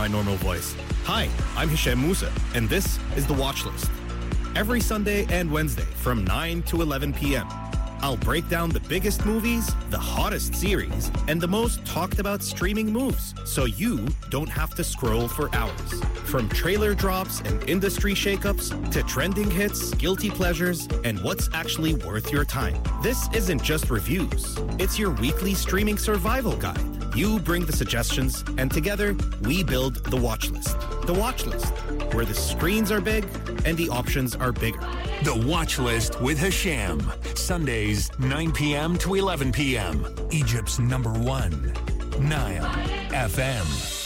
my normal voice. Hi, I'm Hisham Musa, and this is The Watch List. Every Sunday and Wednesday from 9 to 11 p.m., I'll break down the biggest movies, the hottest series, and the most talked about streaming moves, so you don't have to scroll for hours. From trailer drops and industry shakeups to trending hits, guilty pleasures, and what's actually worth your time. This isn't just reviews. It's your weekly streaming survival guide. You bring the suggestions, and together, we build The Watch List. The Watch List, where the screens are big and the options are bigger. The Watch List with Hisham. Sundays, 9 p.m. to 11 p.m. Egypt's #1, Nile FM.